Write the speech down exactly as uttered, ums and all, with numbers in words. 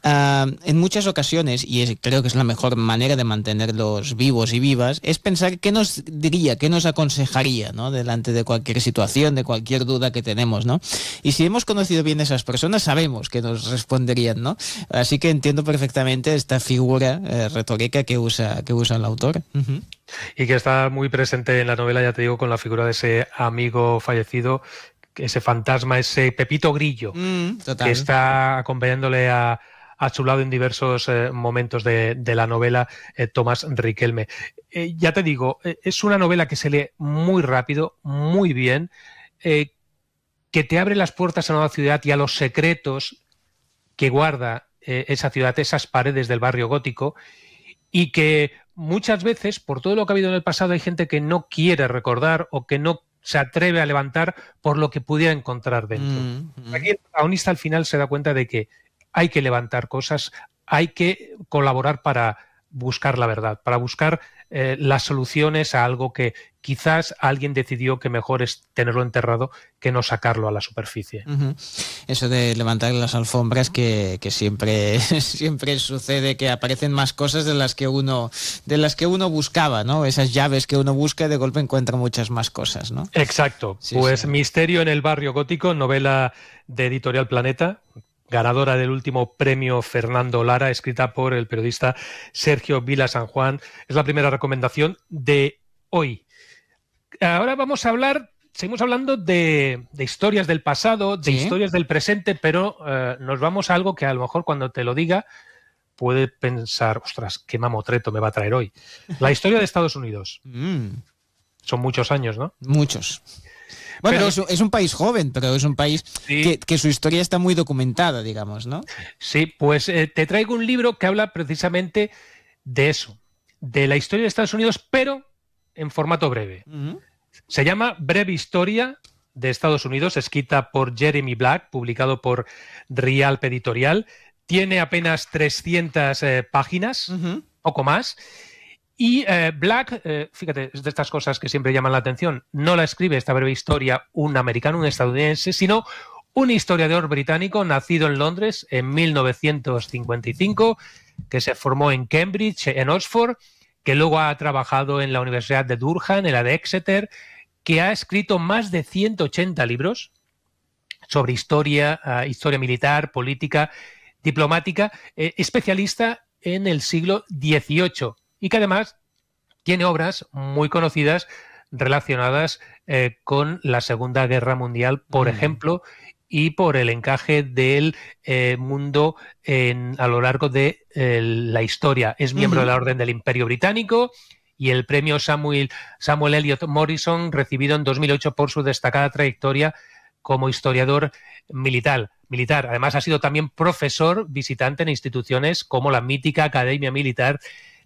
uh, en muchas ocasiones, y es, creo que es la mejor manera de mantenerlos vivos y vivas, es pensar qué nos diría, qué nos aconsejaría, ¿no? Delante de cualquier situación, de cualquier duda que tenemos, ¿no? Y si hemos conocido bien a esas personas, sabemos que nos responderían, ¿no? Así que entiendo perfectamente esta figura eh, retórica que usa, que usa el autor. Uh-huh. Y que está muy presente en la novela, ya te digo, con la figura de ese amigo fallecido, ese fantasma, ese Pepito Grillo, mm, que está acompañándole a, a su lado en diversos eh, momentos de, de la novela, eh, Tomás Riquelme. Eh, ya te digo, eh, es una novela que se lee muy rápido, muy bien, eh, que te abre las puertas a una ciudad y a los secretos que guarda eh, esa ciudad, esas paredes del barrio gótico, y que muchas veces, por todo lo que ha habido en el pasado, hay gente que no quiere recordar o que no se atreve a levantar por lo que pudiera encontrar dentro. Mm, mm. Aquí el protagonista al final se da cuenta de que hay que levantar cosas, hay que colaborar para buscar la verdad, para buscar eh, las soluciones a algo que quizás alguien decidió que mejor es tenerlo enterrado que no sacarlo a la superficie. Uh-huh. Eso de levantar las alfombras que, que siempre, siempre sucede, que aparecen más cosas de las que uno de las que uno buscaba, ¿no? Esas llaves que uno busca y de golpe encuentra muchas más cosas, ¿no? Exacto. Sí, pues sí. Misterio en el barrio gótico, novela de Editorial Planeta, ganadora del último premio Fernando Lara, escrita por el periodista Sergio Vila San Juan. Es la primera recomendación de hoy. Ahora vamos a hablar, seguimos hablando de, de historias del pasado, de ¿Sí? historias del presente, pero eh, nos vamos a algo que a lo mejor cuando te lo diga puede pensar, ostras, qué mamotreto me va a traer hoy. La historia de Estados Unidos. Mm. Son muchos años, ¿no? Muchos. Bueno, pero, es, es un país joven, pero es un país sí. que, que su historia está muy documentada, digamos, ¿no? Sí, pues eh, te traigo un libro que habla precisamente de eso, de la historia de Estados Unidos, pero en formato breve. Uh-huh. Se llama Breve Historia de Estados Unidos, escrita por Jeremy Black, publicado por Rialp Editorial. Tiene apenas trescientas eh, páginas, uh-huh. poco más. Y eh, Black, eh, fíjate, es de estas cosas que siempre llaman la atención, no la escribe esta breve historia un americano, un estadounidense, sino un historiador británico nacido en Londres en mil novecientos cincuenta y cinco, que se formó en Cambridge, en Oxford, que luego ha trabajado en la Universidad de Durham, en la de Exeter, que ha escrito más de ciento ochenta libros sobre historia, uh, historia militar, política, diplomática, eh, especialista en el siglo dieciocho. Y que además tiene obras muy conocidas relacionadas eh, con la Segunda Guerra Mundial, por mm. ejemplo, y por el encaje del eh, mundo en, a lo largo de eh, la historia. Es miembro uh-huh. de la Orden del Imperio Británico y el premio Samuel, Samuel Eliot Morrison, recibido en dos mil ocho por su destacada trayectoria como historiador militar. militar. Además, ha sido también profesor visitante en instituciones como la mítica Academia Militar